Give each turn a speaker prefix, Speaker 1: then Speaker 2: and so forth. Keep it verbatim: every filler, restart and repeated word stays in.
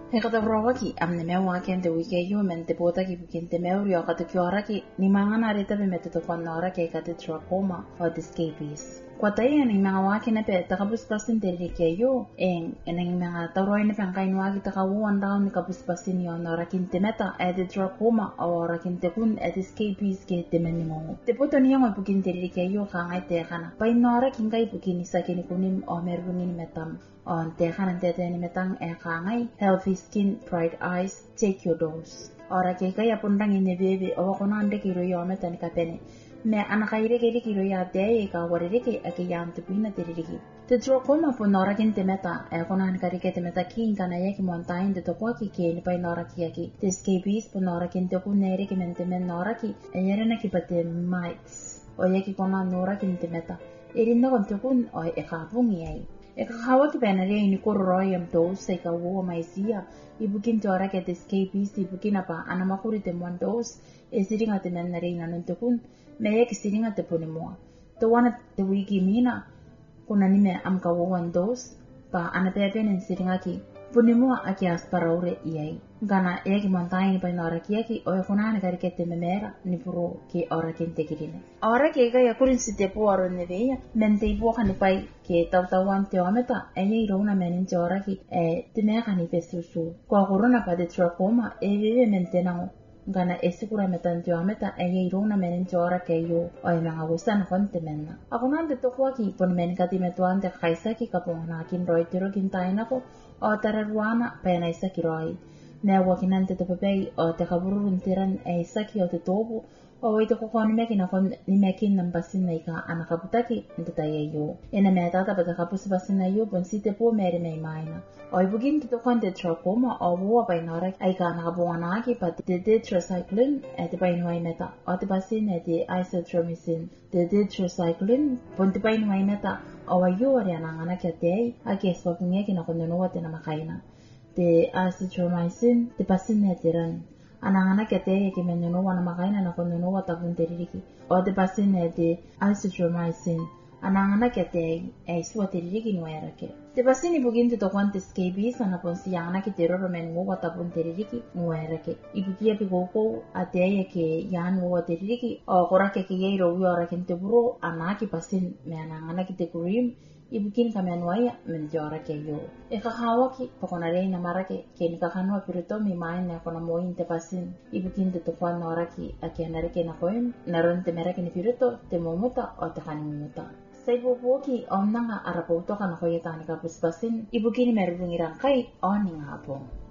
Speaker 1: He kata brawaki amne me waken te wike yu men te pota ki bukin te me uri o kata kioraki ni mangana rita be me te tokon nora ke kata trachoma o the scabies. Kwa tayo ng mga waki na pe takabuspasin te rike yu en ng mga taroy na pangkain waki takawuan daw ni kabuspasin yon o rakin te meta e the trachoma o rakin te kun e the scabies ke te menimo. Te poto niya ng bukin te rike yu kangay te kana. Pain nora kingay bukin isa kinikunim o merungin metam. On tekan tete ni metang e kangai healthy skin bright eyes take your dose ora ke kaya pundang ini bebe o ko nande kiro yo metan kapene me anakaire ke kiro ya de ka warire ke ake yam te pina teriki te trachoma po nora kin te meta e ko nan kari ke te meta kin kana ye ki montain de to ko ki ke ni pai nora ki aki te scabies po nora kin te ku nere ki mente men nora ki e yere na ki pate mites o ye ki kona nora kin te meta erin no te kun o e ka pungi ai e ka hawa ki benare ini koroi am dose ka wo mai sia ibukin tora ke te scabies ibukin apa ana makuri te mon dose e siringa te menare ina non te kun me ye ki siringa te pone moa to wana te wiki mina kuna ni me am ka wo one dose pa ana te pen siringa ki pone moa aki asparaure iai gana e ki montai ni pa nora ki aki o kuna na kari ke te memera ni puro ki ora kin te kirine ora ke ga ya kurin si te po aro ne veia men te bo kan pai ke tau tau wan te ometa e ye ro na men te ora ki e te me kan i fesusu ko corona pa de trachoma e vive mentena gana e sicura metan te ometa e ye ro na men te ora ke yo o e nga gusta na kon te menna akuna de to ko ki pon men ka ti meto ante khaisa ki ka pon na kin roi te ro kin taina ko o tararuana pe na isa ki roi me wakinante te papei o te kaburun tiran e saki o te tobu o wei te koko ni meki na kon ni meki na mpasin na ika ana kaputaki nte ta ye yo ena me tata pa te kapusi pasin na yo pon si te po mere me maina o i bugin te tokon te trachoma o wua pa inora aika ana kapunga aki pa te tetracycline e te pa inuai meta o te pasin e te isotretinoin te tetracycline pon te pa inuai meta o wa yo ari ana ngana kia te ai aki espapungia ki na kondonoa te na makaina te azithromycin te pasin e te ran anangana ke te ke meneno wana makaina na kondono wa tapun te ririki o te pasin e te azithromycin anangana ke te e suwa te ririki no era ke te pasin i bugin te tokwan te scabies ana ponsi yana ki te roro men wa tapun te ririki no era ke i bugia pi goko a te e ke yan wa te ririki o kora ke ke ye ro wi ora ken te buro ana ki pasin me anangana ki te cream ibukin ka menuaya men jora ke yo e ka hawa ki pokona reina marake ke ni ka kanwa piruto mi mai na kona moin te pasin ibukin te tokwan nora ki ake anare ke na koim naron te merake ni piruto te momuta o te kan momuta sai bobo ki onnanga arapo to kana koyeta ni ka puspasin ibukin merungi rangkai o ni ngapo